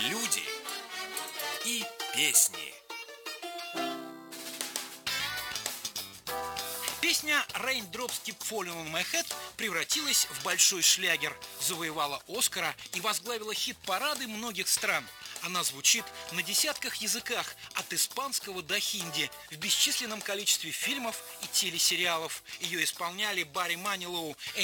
люди и песни. Песня «Raindrops Keep Falling on My Head» превратилась в большой шлягер, завоевала Оскара и возглавила хит-парады многих стран. Она звучит на десятках языках, от испанского до хинди, в бесчисленном количестве фильмов и телесериалов. Ее исполняли Барри Манилоу,